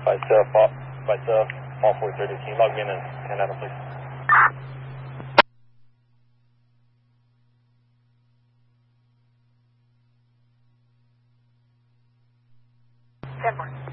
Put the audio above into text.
Fall 430, can you log me in and 10 Adam, please? 10-4.